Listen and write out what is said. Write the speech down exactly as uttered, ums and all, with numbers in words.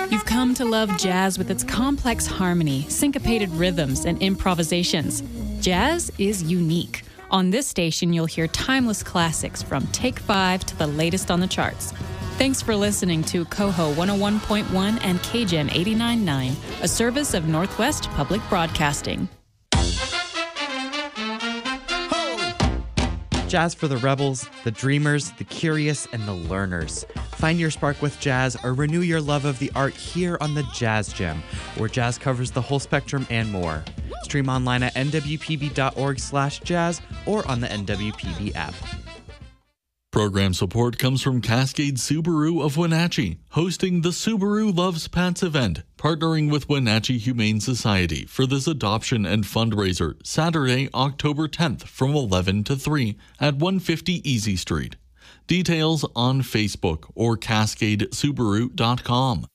You've come to love jazz with its complex harmony, syncopated rhythms, and improvisations. Jazz is unique. On this station, you'll hear timeless classics from Take Five to the latest on the charts. Thanks for listening to Coho one oh one point one and K G E M eighty-nine point nine, a service of Northwest Public Broadcasting. Jazz for the rebels, the dreamers, the curious, and the learners. Find your spark with jazz or renew your love of the art here on the Jazz Gem, where jazz covers the whole spectrum and more. Stream online at n w p b dot org slash jazz or on the N W P B app. Program support comes from Cascade Subaru of Wenatchee, hosting the Subaru Loves Pets event, partnering with Wenatchee Humane Society for this adoption and fundraiser Saturday, October tenth from eleven to three at one fifty Easy Street. Details on Facebook or cascade subaru dot com.